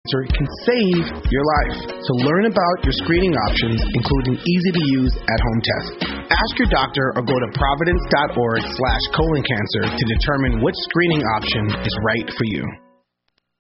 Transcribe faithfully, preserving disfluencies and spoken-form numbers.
cancer can save your life. To learn about your screening options, including easy-to-use at-home tests, ask your doctor or go to providence dot org slash colon cancer to determine which screening option is right for you.